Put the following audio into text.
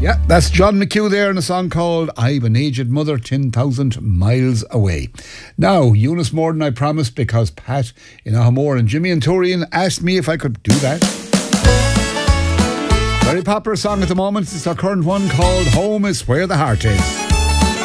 Yeah, that's John McHugh there in a song called I've an Aged Mother 10,000 Miles Away. Now, Eunice Morden, I promised, because Pat in Ahamore and Jimmy and Torian asked me if I could do that. Very popular song at the moment. It's our current one called Home is Where the Heart Is.